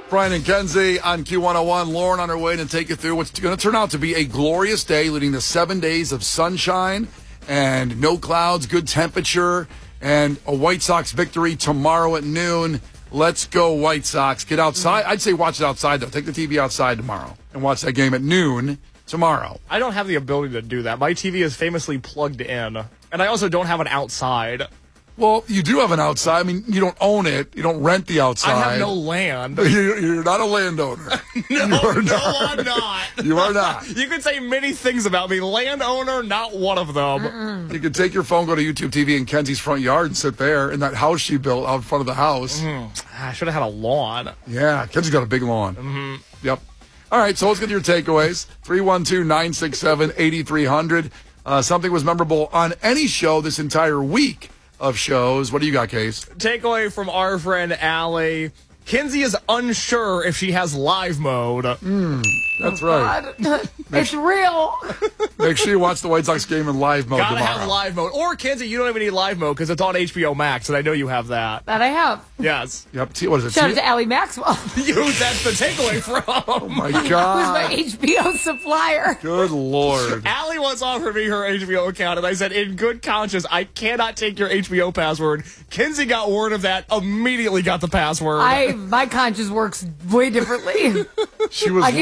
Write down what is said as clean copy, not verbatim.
Brian and Kenzie on Q101. Lauren on her way to take you through what's going to turn out to be a glorious day, leading to 7 days of sunshine and no clouds, good temperature, and a White Sox victory tomorrow at noon. Let's go, White Sox. Get outside. I'd say watch it outside, though. Take the TV outside tomorrow and watch that game at noon tomorrow. I don't have the ability to do that. My TV is famously plugged in, and I also don't have an outside. Well, you do have an outside. I mean, you don't own it. You don't rent the outside. I have no land. You're not a landowner. I'm not. You are not. You can say many things about me. Landowner, not one of them. You can take your phone, go to YouTube TV in Kenzie's front yard and sit there in that house she built out in front of the house. I should have had a lawn. Yeah, Kenzie's got a big lawn. Yep. All right, so let's get to your takeaways. 312-967-8300. Something was memorable on any show this entire week of shows. What do you got, Case? Takeaway from our friend Allie. Kenzie is unsure if she has live mode. That's right. It's real. Make sure you watch the White Sox game in live mode Gotta tomorrow. have live mode. Or, Kenzie, you don't even need live mode because it's on HBO Max, and I know you have that. That I have. Yes. Yep. What is it? Shout out to Allie Maxwell. That's the takeaway from. Oh, my Who's God. my HBO supplier. Good Lord. Allie once offered me her HBO account, and I said, in good conscience, I cannot take your HBO password. Kenzie got word of that, immediately got the password. My conscience works way differently. She was